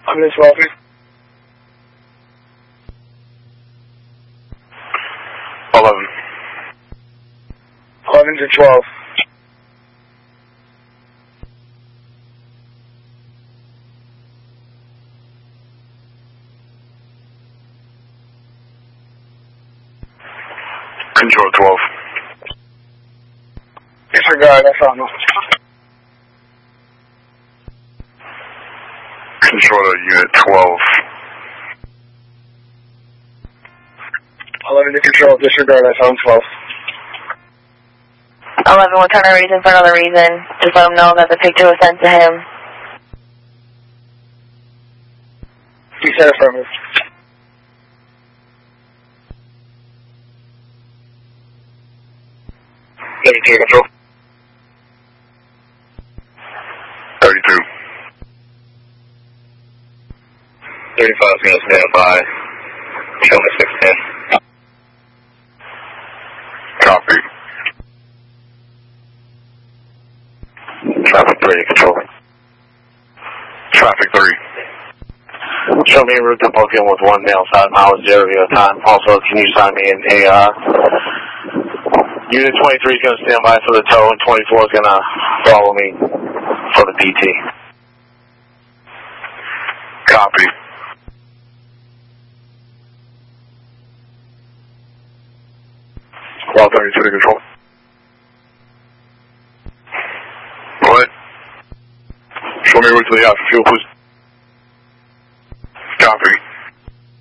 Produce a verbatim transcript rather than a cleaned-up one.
I'm in twelve. eleven. eleven to twelve. Control twelve. Disregard, I found them. Controller Unit twelve. eleven to control, disregard, I found twelve. eleven will turn a reason for another reason. Just let him know that the picture was sent to him. He said affirmative. thirty-two, control. thirty-two. thirty-five is going to stand by. Show me six ten. Copy. Traffic three, control. Traffic three. Show me a route to book in with one male side mileage zero via time. Also, can you sign me in A R? Unit twenty-three is going to stand by for the tow, and twenty-four is going to follow me for the P T. Copy. Well, thirty-two to control. What? Show me a route to the yacht for fuel, please.